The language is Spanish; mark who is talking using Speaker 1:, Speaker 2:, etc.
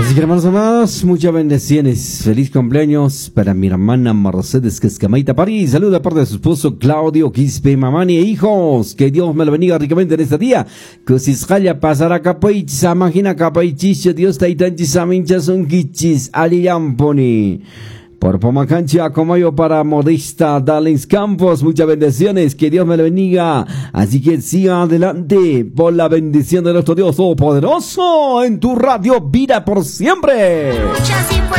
Speaker 1: Así que, hermanos amados, muchas bendiciones. Feliz cumpleaños para mi hermana Mercedes Cascamaita París. Saludos de parte de su esposo Claudio Quispe Mamani e hijos. Que Dios me lo bendiga ricamente en este día. Kusisjaya pasará capoichis, imagina capoichis, Dios taitanchis, aminchas un kichis, aliyamponi. Por Pomacancha, como yo para Modesta Darlings Campos, muchas bendiciones, que Dios me lo bendiga. Así que siga adelante por la bendición de nuestro Dios Todopoderoso en tu radio Vida por Siempre.